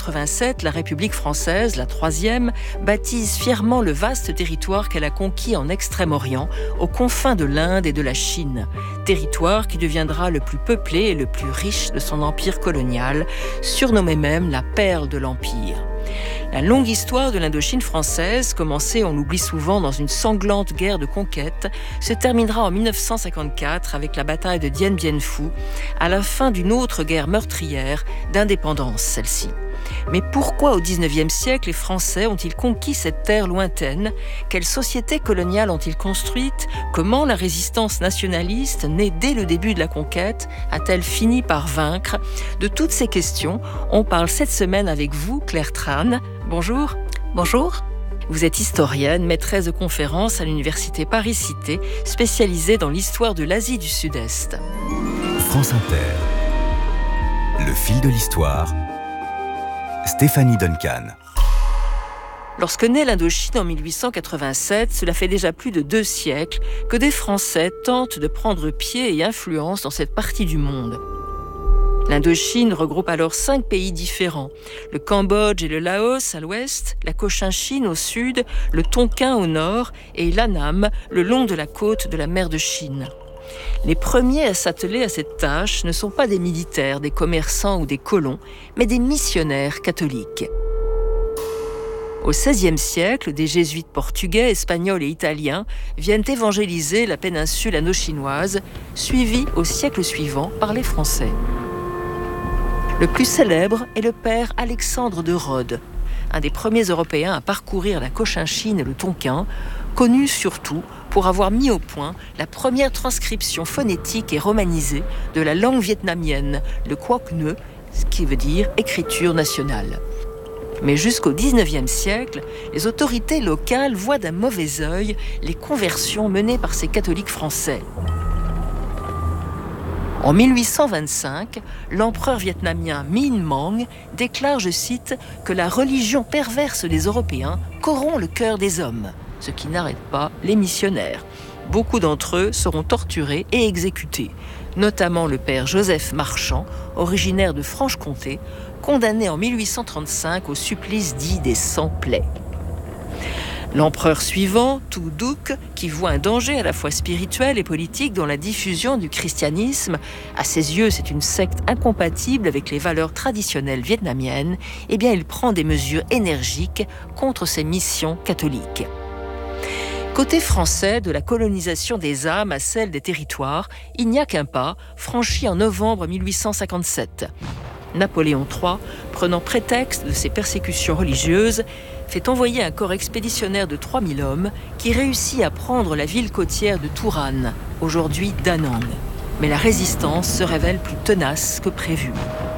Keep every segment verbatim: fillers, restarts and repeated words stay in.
quatre-vingt-sept, la République française, la troisième, baptise fièrement le vaste territoire qu'elle a conquis en Extrême-Orient, aux confins de l'Inde et de la Chine. Territoire qui deviendra le plus peuplé et le plus riche de son empire colonial, surnommé même la perle de l'Empire. La longue histoire de l'Indochine française, commencée, on l'oublie souvent, dans une sanglante guerre de conquête, se terminera en mille neuf cent cinquante-quatre avec la bataille de Dien Bien Phu, à la fin d'une autre guerre meurtrière, d'indépendance celle-ci. Mais pourquoi au dix-neuvième siècle les Français ont-ils conquis cette terre lointaine? Quelle société coloniale ont-ils construite? Comment la résistance nationaliste, née dès le début de la conquête, a-t-elle fini par vaincre? De toutes ces questions, on parle cette semaine avec vous, Claire Tran. Bonjour. Bonjour. Vous êtes historienne, maîtresse de conférences à l'université Paris-Cité, spécialisée dans l'histoire de l'Asie du Sud-Est. France Inter. Le fil de l'histoire. Stéphanie Duncan. Lorsque naît l'Indochine en mille huit cent quatre-vingt-sept, cela fait déjà plus de deux siècles que des Français tentent de prendre pied et influence dans cette partie du monde. L'Indochine regroupe alors cinq pays différents. Le Cambodge et le Laos à l'ouest, la Cochinchine au sud, le Tonkin au nord et l'Annam le long de la côte de la mer de Chine. Les premiers à s'atteler à cette tâche ne sont pas des militaires, des commerçants ou des colons, mais des missionnaires catholiques. Au seizième siècle, des jésuites portugais, espagnols et italiens viennent évangéliser la péninsule indochinoise, suivis au siècle suivant par les Français. Le plus célèbre est le père Alexandre de Rhodes, un des premiers Européens à parcourir la Cochinchine et le Tonkin, connu surtout pour avoir mis au point la première transcription phonétique et romanisée de la langue vietnamienne, le Quoc Ngue, ce qui veut dire écriture nationale. Mais jusqu'au dix-neuvième siècle, les autorités locales voient d'un mauvais œil les conversions menées par ces catholiques français. En mille huit cent vingt-cinq, l'empereur vietnamien Minh Mang déclare, je cite, que la religion perverse des Européens corrompt le cœur des hommes, ce qui n'arrête pas les missionnaires. Beaucoup d'entre eux seront torturés et exécutés, notamment le père Joseph Marchand, originaire de Franche-Comté, condamné en mille huit cent trente-cinq au supplice dit des cent-plaies. L'empereur suivant, Tu Duc, qui voit un danger à la fois spirituel et politique dans la diffusion du christianisme, à ses yeux c'est une secte incompatible avec les valeurs traditionnelles vietnamiennes, eh bien il prend des mesures énergiques contre ces missions catholiques. Côté français, de la colonisation des âmes à celle des territoires, il n'y a qu'un pas, franchi en novembre mille huit cent cinquante-sept. Napoléon trois, prenant prétexte de ses persécutions religieuses, fait envoyer un corps expéditionnaire de trois mille hommes qui réussit à prendre la ville côtière de Turan, aujourd'hui Da Nang. Mais la résistance se révèle plus tenace que prévu.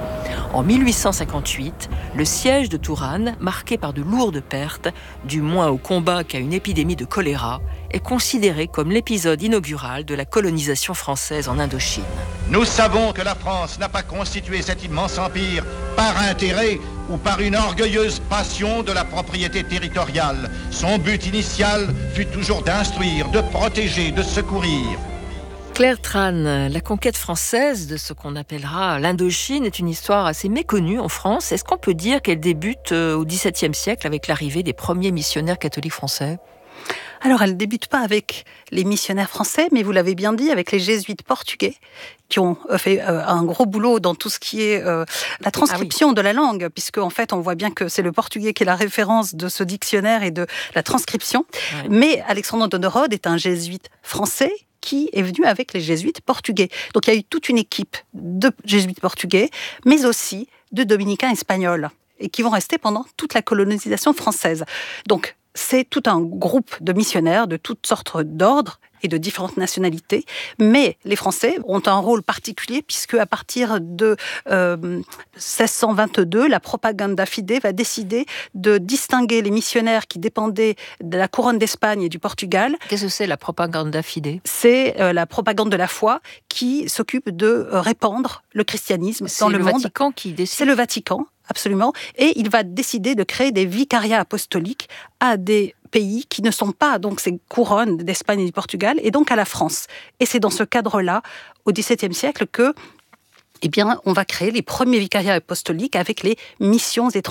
En mille huit cent cinquante-huit, le siège de Turan, marqué par de lourdes pertes, du moins au combat qu'à une épidémie de choléra, est considéré comme l'épisode inaugural de la colonisation française en Indochine. Nous savons que la France n'a pas constitué cet immense empire par intérêt ou par une orgueilleuse passion de la propriété territoriale. Son but initial fut toujours d'instruire, de protéger, de secourir. Claire Tran, la conquête française de ce qu'on appellera l'Indochine est une histoire assez méconnue en France. Est-ce qu'on peut dire qu'elle débute au dix-septième siècle avec l'arrivée des premiers missionnaires catholiques français ? Alors, elle ne débute pas avec les missionnaires français, mais vous l'avez bien dit, avec les jésuites portugais, qui ont fait euh, un gros boulot dans tout ce qui est euh, la transcription ah oui. de la langue, puisque en fait, on voit bien que c'est le portugais qui est la référence de ce dictionnaire et de la transcription. Ouais. Mais Alexandre de Rhodes est un jésuite français qui est venu avec les jésuites portugais. Donc, il y a eu toute une équipe de jésuites portugais, mais aussi de dominicains espagnols, et qui vont rester pendant toute la colonisation française. Donc, c'est tout un groupe de missionnaires de toutes sortes d'ordres et de différentes nationalités. Mais les Français ont un rôle particulier puisque à partir de euh, seize cent vingt-deux, la Propaganda Fide va décider de distinguer les missionnaires qui dépendaient de la couronne d'Espagne et du Portugal. Qu'est-ce que c'est la Propaganda Fide ? C'est euh, la propagande de la foi qui s'occupe de euh, répandre le christianisme c'est dans le, le monde. C'est le Vatican qui décide ? C'est le Vatican. Absolument. Et il va décider de créer des vicariats apostoliques à des pays qui ne sont pas donc ces couronnes d'Espagne et du Portugal, et donc à la France. Et c'est dans ce cadre-là, au dix-septième siècle, que, eh bien, on va créer les premiers vicariats apostoliques avec les missions étrangères.